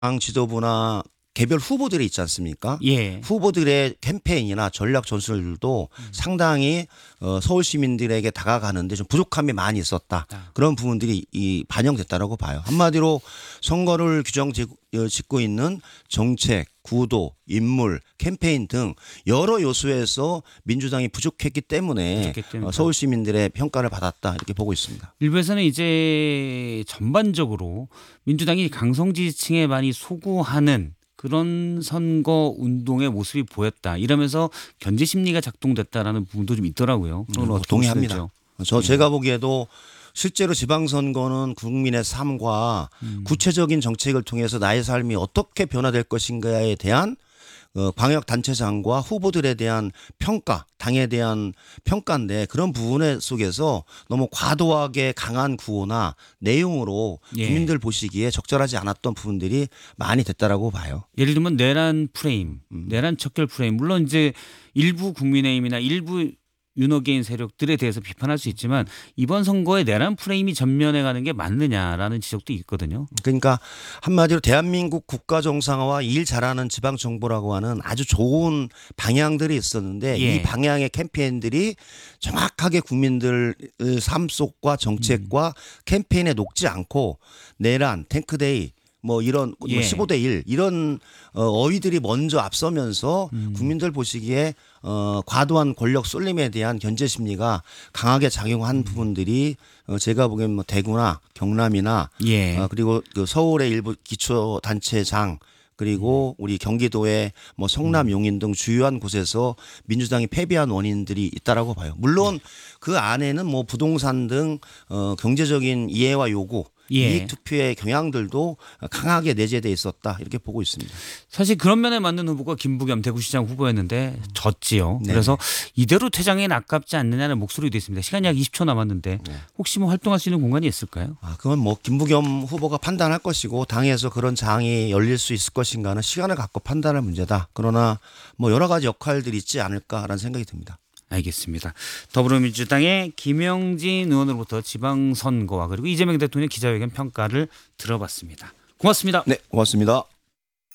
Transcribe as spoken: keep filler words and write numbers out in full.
당 지도부나 개별 후보들이 있지 않습니까? 예. 후보들의 캠페인이나 전략 전술들도 음. 상당히 어, 서울 시민들에게 다가가는데 좀 부족함이 많이 있었다. 아. 그런 부분들이 이 반영됐다라고 봐요. 한마디로 선거를 규정 짓고 있는 정책, 구도, 인물, 캠페인 등 여러 요소에서 민주당이 부족했기 때문에, 부족했기 때문에. 어, 서울 시민들의 평가를 받았다 이렇게 보고 있습니다. 일부에서는 이제 전반적으로 민주당이 강성 지지층에 많이 소구하는 그런 선거 운동의 모습이 보였다. 이러면서 견제 심리가 작동됐다라는 부분도 좀 있더라고요. 그건 어떻게 동의합니다. 보시는지요? 저 제가 보기에도 실제로 지방선거는 국민의 삶과 음. 구체적인 정책을 통해서 나의 삶이 어떻게 변화될 것인가에 대한 어, 광역단체장과 후보들에 대한 평가, 당에 대한 평가인데, 그런 부분 속에서 너무 과도하게 강한 구호나 내용으로 예. 국민들 보시기에 적절하지 않았던 부분들이 많이 됐다라고 봐요. 예를 들면 내란 프레임, 음. 내란 척결 프레임. 물론 이제 일부 국민의힘이나 일부 윤호개인 세력들에 대해서 비판할 수 있지만 이번 선거에 내란 프레임이 전면에 가는 게 맞느냐라는 지적도 있거든요. 그러니까 한마디로 대한민국 국가 정상화와 일 잘하는 지방 정부라고 하는 아주 좋은 방향들이 있었는데, 예. 이 방향의 캠페인들이 정확하게 국민들 삶 속과 정책과 음. 캠페인에 녹지 않고 내란, 탱크데이 뭐 이런 예. 십오 대 일 이런 어휘들이 먼저 앞서면서 음. 국민들 보시기에 어, 과도한 권력 쏠림에 대한 견제 심리가 강하게 작용한 음. 부분들이 어, 제가 보기엔 뭐 대구나 경남이나 예. 어, 그리고 그 서울의 일부 기초단체장, 그리고 우리 경기도의 뭐 성남, 용인 등 주요한 곳에서 민주당이 패배한 원인들이 있다라고 봐요. 물론 그 안에는 뭐 부동산 등 어, 경제적인 이해와 요구, 예. 이익 투표의 경향들도 강하게 내재돼 있었다 이렇게 보고 있습니다. 사실 그런 면에 맞는 후보가 김부겸 대구시장 후보였는데 졌지요. 네네. 그래서 이대로 퇴장엔 아깝지 않느냐는 목소리도 있습니다. 시간이 약 이십 초 남았는데 네. 혹시 뭐 활동할 수 있는 공간이 있을까요? 아, 그건 뭐 김부겸 후보가 판단할 것이고, 당에서 그런 장이 열릴 수 있을 것인가는 시간을 갖고 판단할 문제다. 그러나 뭐 여러 가지 역할들이 있지 않을까라는 생각이 듭니다. 알겠습니다. 더불어민주당의 김영진 의원으로부터 지방선거와 그리고 이재명 대통령 기자회견 평가를 들어봤습니다. 고맙습니다. 네, 고맙습니다.